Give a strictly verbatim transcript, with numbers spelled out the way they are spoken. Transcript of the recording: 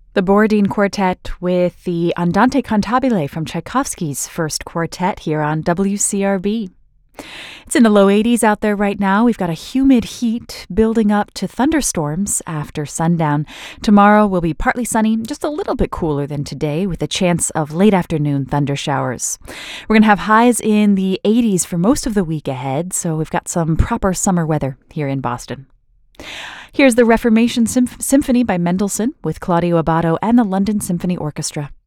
The Borodin Quartet with the Andante Cantabile from Tchaikovsky's first quartet here on W C R B. It's in the low eighties out there right now. We've got a humid heat building up to thunderstorms after sundown. Tomorrow will be partly sunny, just a little bit cooler than today, with a chance of late afternoon thunder showers. We're going to have highs in the eighties for most of the week ahead, so we've got some proper summer weather here in Boston. Here's the Reformation Symph- Symphony by Mendelssohn with Claudio Abbado and the London Symphony Orchestra.